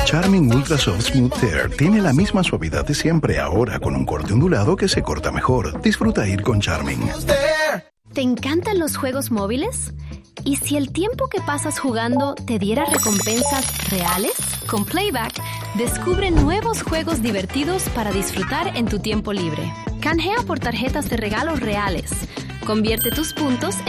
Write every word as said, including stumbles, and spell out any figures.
Charmin Ultra Soft Smooth Tear tiene la misma suavidad de siempre, ahora con un corte ondulado que se corta mejor. Disfruta ir con Charmin. ¿Te encantan los juegos móviles? ¿Y si el tiempo que pasas jugando te diera recompensas reales? Con Playback, descubre nuevos juegos divertidos para disfrutar en tu tiempo libre. Canjea por tarjetas de regalo reales. Convierte tus puntos en